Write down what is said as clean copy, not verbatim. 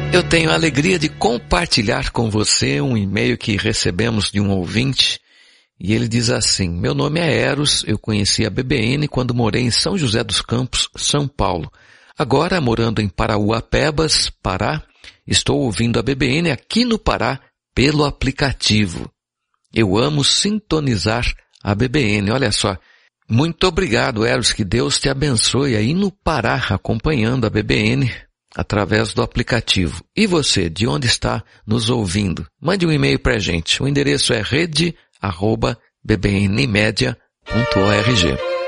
Eu tenho a alegria de compartilhar com você um e-mail que recebemos de um ouvinte e ele diz assim: meu nome é Eros, eu conheci a BBN quando morei em São José dos Campos, São Paulo. Agora, morando em Parauapebas, Pará, estou ouvindo a BBN aqui no Pará pelo aplicativo. Eu amo sintonizar a BBN, olha só. Muito obrigado, Eros, que Deus te abençoe aí no Pará, acompanhando a BBN através do aplicativo. E você, de onde está nos ouvindo? Mande um e-mail para a gente. O endereço é rede@bbnmedia.org.